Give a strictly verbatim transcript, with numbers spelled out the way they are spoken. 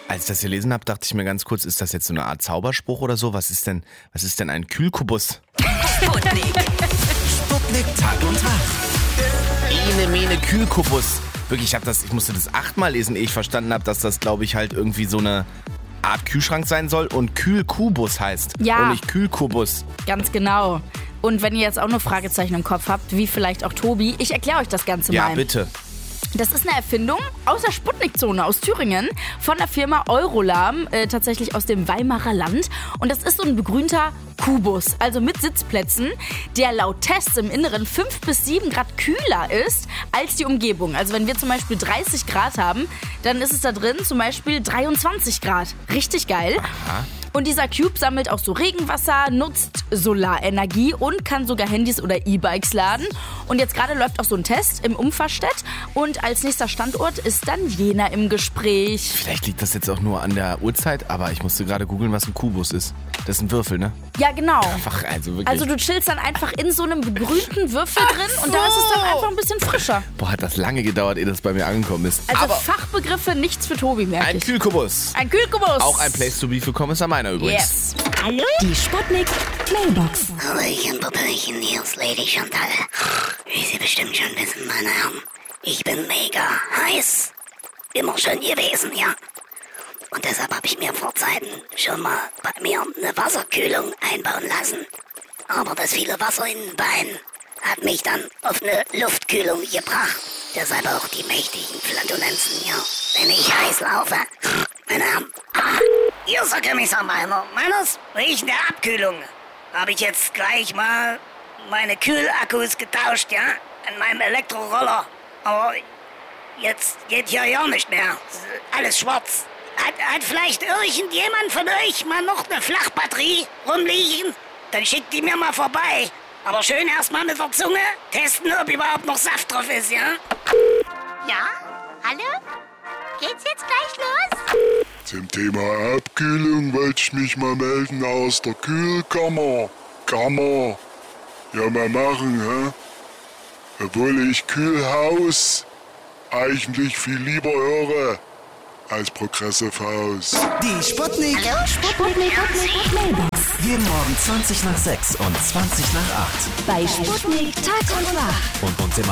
Als ich das gelesen habe, dachte ich mir ganz kurz, ist das jetzt so eine Art Zauberspruch oder so? Was ist denn, was ist denn ein Kühlkubus? Sputnik. Sputnik Tag und Tag. Ene, mene, Kühlkubus. Wirklich, ich, hab das, ich musste das achtmal lesen, ehe ich verstanden habe, dass das, glaube ich, halt irgendwie so eine Art Kühlschrank sein soll und Kühlkubus heißt. Ja. Und nicht Kühlkubus. Ganz genau. Und wenn ihr jetzt auch nur Fragezeichen im Kopf habt, wie vielleicht auch Tobi, ich erkläre euch das Ganze Ja, mal. bitte. Das ist eine Erfindung aus der Sputnik-Zone aus Thüringen von der Firma Eurolam, äh, tatsächlich aus dem Weimarer Land. Und das ist so ein begrünter Kubus, also mit Sitzplätzen, der laut Tests im Inneren fünf bis sieben Grad kühler ist als die Umgebung. Also wenn wir zum Beispiel dreißig Grad haben, dann ist es da drin zum Beispiel dreiundzwanzig Grad. Richtig geil. Aha. Und dieser Cube sammelt auch so Regenwasser, nutzt Solarenergie und kann sogar Handys oder E-Bikes laden. Und jetzt gerade läuft auch so ein Test im Umfahrstedt. Und als nächster Standort ist dann Jena im Gespräch. Vielleicht liegt das jetzt auch nur an der Uhrzeit, aber ich musste gerade googeln, was ein Kubus ist. Das ist ein Würfel, ne? Ja, genau. Einfach, also wirklich. Also du chillst dann einfach in so einem begrünten Würfel drin und da ist es dann einfach ein bisschen frischer. Boah, hat das lange gedauert, ehe das bei mir angekommen ist. Also aber Fachbegriffe, nichts für Tobi, merke ein ich. Kühlkubus. Ein Kühlkubus. Auch ein Place to be für Kommissar Meiner übrigens. Yes. Hallo? Die Sputnik Mailbox. Hallöchen, Popöchen, hier ist Lady Chantal. Wie Sie bestimmt schon wissen, meine Herren, ich bin mega heiß. Immer schon gewesen, ja. Und deshalb habe ich mir vor Zeiten schon mal bei mir eine Wasserkühlung einbauen lassen. Aber das viele Wasser in den Beinen hat mich dann auf eine Luftkühlung gebracht. Deshalb auch die mächtigen Flatulenzen hier, wenn ich heiß laufe. Meine Herren, ah, hier ist der Kommissar Meiner. Meiners wegen der Abkühlung habe ich jetzt gleich mal meine Kühlakkus getauscht, ja, an meinem Elektroroller. Aber jetzt geht hier ja nicht mehr. Alles schwarz. Hat, hat vielleicht irgendjemand von euch mal noch eine Flachbatterie rumliegen? Dann schickt die mir mal vorbei. Aber schön erstmal mit der Zunge testen, ob überhaupt noch Saft drauf ist, ja? Ja? Hallo? Geht's jetzt gleich los? Zum Thema Abkühlung wollte ich mich mal melden aus der Kühlkammer. Kammer. Ja, mal machen, hä? Obwohl ich Kühlhaus eigentlich viel lieber höre als Progressive House. Die Sputnik. Hallo? Sputnik Mailbox. Jeden Morgen zwanzig nach sechs und zwanzig nach acht. Bei Sputnik Tag und Tag. Und uns im